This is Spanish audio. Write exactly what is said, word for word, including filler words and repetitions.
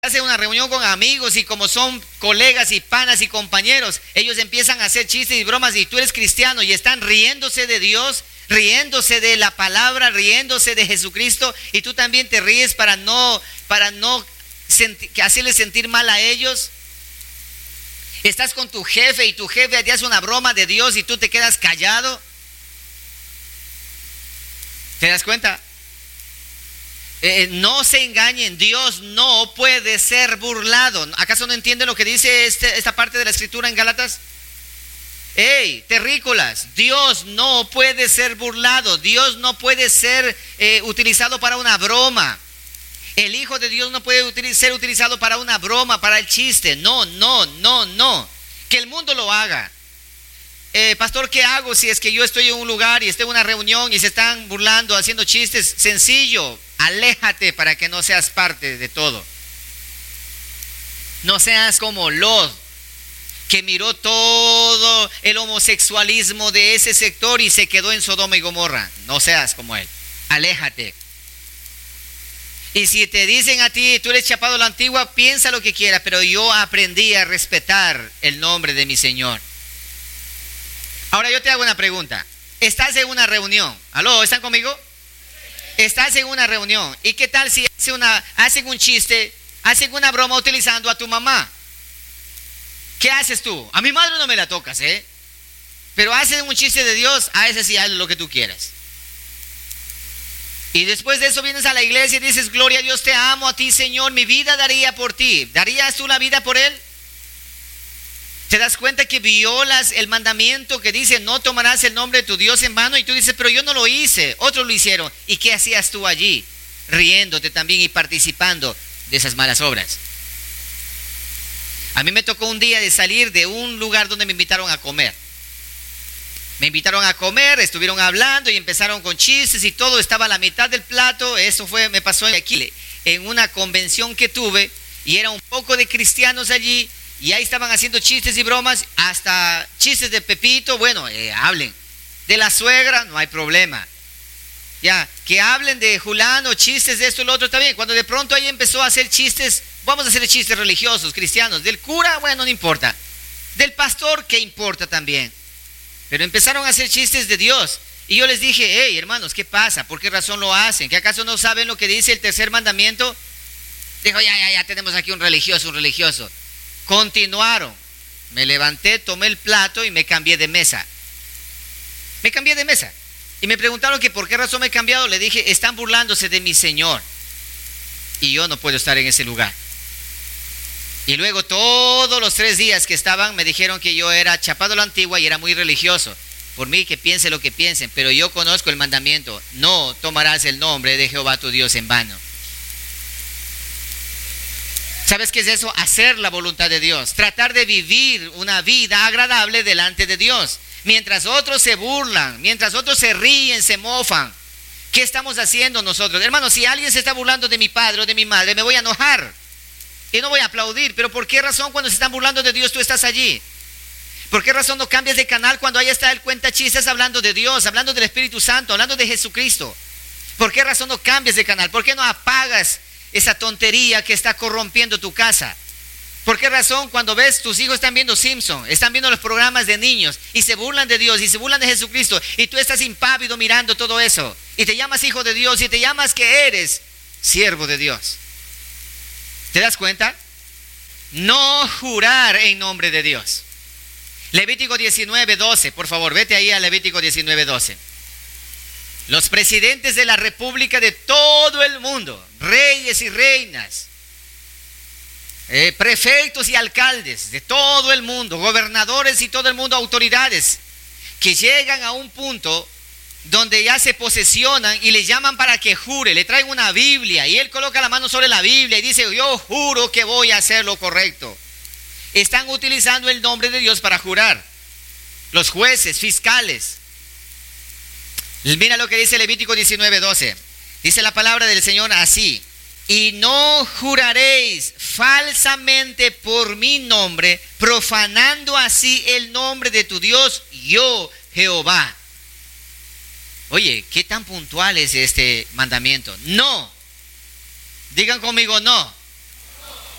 hace una reunión con amigos y como son colegas y panas y compañeros, ellos empiezan a hacer chistes y bromas y tú eres cristiano y están riéndose de Dios, riéndose de la palabra, riéndose de Jesucristo, y tú también te ríes para no, para no senti- hacerles sentir mal a ellos. Estás con tu jefe y tu jefe te hace una broma de Dios y tú te quedas callado. ¿Te das cuenta? Eh, no se engañen, Dios no puede ser burlado. ¿Acaso no entienden lo que dice este, esta parte de la escritura en Gálatas? ¡Ey, terrícolas! Dios no puede ser burlado. Dios no puede ser eh, utilizado para una broma. El Hijo de Dios no puede util- ser utilizado para una broma, para el chiste. No, no, no, no. Que el mundo lo haga. Eh, pastor, ¿qué hago si es que yo estoy en un lugar y estoy en una reunión y se están burlando, haciendo chistes? Sencillo, aléjate para que no seas parte de todo. No seas como Lot, que miró todo el homosexualismo de ese sector y se quedó en Sodoma y Gomorra. No seas como él, aléjate. Y si te dicen a ti, tú eres chapado a la antigua, piensa lo que quieras, pero yo aprendí a respetar el nombre de mi Señor. Ahora yo te hago una pregunta. Estás en una reunión. ¿Aló? ¿Están conmigo? Estás en una reunión. ¿Y qué tal si hace una, hacen un chiste, hacen una broma utilizando a tu mamá? ¿Qué haces tú? A mi madre no me la tocas, ¿eh? Pero hacen un chiste de Dios, a ese sí haz lo que tú quieras. Y después de eso vienes a la iglesia y dices, gloria a Dios, te amo a ti, Señor, mi vida daría por ti. ¿Darías tú la vida por Él? ¿Te das cuenta que violas el mandamiento que dice no tomarás el nombre de tu Dios en vano? Y tú dices, pero yo no lo hice, otros lo hicieron. ¿Y qué hacías tú allí? Riéndote también y participando de esas malas obras. A mí me tocó un día de salir de un lugar donde me invitaron a comer. Me invitaron a comer, estuvieron hablando y empezaron con chistes y todo, estaba a la mitad del plato. Eso fue, me pasó aquí en una convención que tuve y era un poco de cristianos allí. Y ahí estaban haciendo chistes y bromas, hasta chistes de Pepito. Bueno, eh, hablen de la suegra, no hay problema. Ya, que hablen de Julano, chistes de esto y lo otro, está bien. Cuando de pronto ahí empezó a hacer chistes, vamos a hacer chistes religiosos, cristianos. Del cura, bueno, no importa. Del pastor, ¿qué importa también? Pero empezaron a hacer chistes de Dios. Y yo les dije, hey, hermanos, ¿qué pasa? ¿Por qué razón lo hacen? ¿Que acaso no saben lo que dice el tercer mandamiento? Dijo, ya, ya, ya, tenemos aquí un religioso, un religioso. Continuaron. Me levanté, tomé el plato y me cambié de mesa. Me cambié de mesa. Y me preguntaron que por qué razón me he cambiado. Le dije, están burlándose de mi Señor. Y yo no puedo estar en ese lugar. Y luego todos los tres días que estaban me dijeron que yo era chapado a la antigua y era muy religioso. Por mí que piense lo que piensen, pero yo conozco el mandamiento. No tomarás el nombre de Jehová tu Dios en vano. ¿Sabes qué es eso? Hacer la voluntad de Dios. Tratar de vivir una vida agradable delante de Dios. Mientras otros se burlan, mientras otros se ríen, se mofan. ¿Qué estamos haciendo nosotros? Hermanos, si alguien se está burlando de mi padre o de mi madre, me voy a enojar. Y no voy a aplaudir. ¿Pero por qué razón cuando se están burlando de Dios tú estás allí? ¿Por qué razón no cambias de canal cuando ahí está el cuenta chistes hablando de Dios, hablando del Espíritu Santo, hablando de Jesucristo? ¿Por qué razón no cambias de canal? ¿Por qué no apagas esa tontería que está corrompiendo tu casa? ¿Por qué razón cuando ves tus hijos están viendo Simpson, están viendo los programas de niños y se burlan de Dios y se burlan de Jesucristo y tú estás impávido mirando todo eso y te llamas hijo de Dios y te llamas que eres siervo de Dios? ¿Te das cuenta? No jurar en nombre de Dios. Levítico diecinueve doce, por favor, vete ahí a Levítico diecinueve doce. Los presidentes de la república de todo el mundo, reyes y reinas, eh, prefectos y alcaldes de todo el mundo, gobernadores y todo el mundo, autoridades, que llegan a un punto donde ya se posesionan y le llaman para que jure, le traen una Biblia y él coloca la mano sobre la Biblia y dice, yo juro que voy a hacer lo correcto. Están utilizando el nombre de Dios para jurar. Los jueces, fiscales. Mira lo que dice Levítico diecinueve doce. Dice la palabra del Señor así: y no juraréis falsamente por mi nombre, profanando así el nombre de tu Dios, yo Jehová. Oye, ¿qué tan puntual es este mandamiento? No. Digan conmigo, no.